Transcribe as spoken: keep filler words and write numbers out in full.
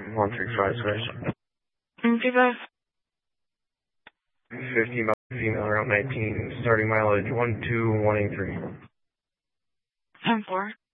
one three five six. fifty-five. fifty miles, female, Route nineteen, starting mileage one two one eight three. ten four.